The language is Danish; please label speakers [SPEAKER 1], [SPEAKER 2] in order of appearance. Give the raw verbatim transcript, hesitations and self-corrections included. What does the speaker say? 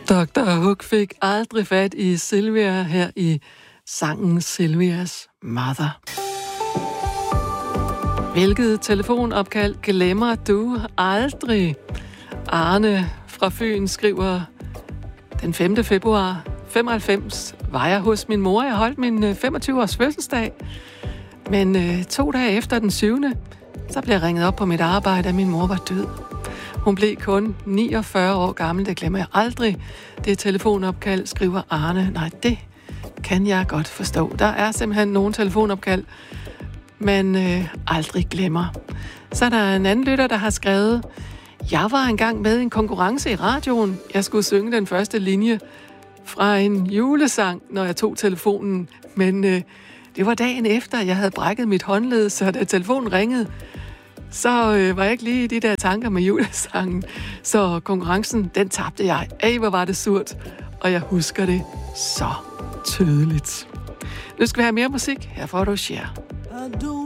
[SPEAKER 1] doktor Hook fik aldrig fat i Sylvia her i sangen Sylvias Mother. Hvilket telefonopkald glemmer du aldrig? Arne fra Fyn skriver den femte februar femoghalvfems var jeg hos min mor. Jeg holdt min femogtyve-års fødselsdag. Men øh, to dage efter den syvende så blev jeg ringet op på mit arbejde, at min mor var død. Hun blev kun niogfyrre år gammel, det glemmer jeg aldrig. Det telefonopkald, skriver Arne. Nej, det kan jeg godt forstå. Der er simpelthen nogle telefonopkald, man øh, aldrig glemmer. Så er der en anden lytter, der har skrevet: jeg var engang med i en konkurrence i radioen. Jeg skulle synge den første linje fra en julesang, når jeg tog telefonen. Men øh, det var dagen efter, jeg havde brækket mit håndled, så da telefonen ringede, så øh, var jeg ikke lige i de der tanker med julesangen. Så konkurrencen, den tabte jeg. Ej, hvor var det surt. Og jeg husker det så tydeligt. Nu skal vi have mere musik. Her får du Cher.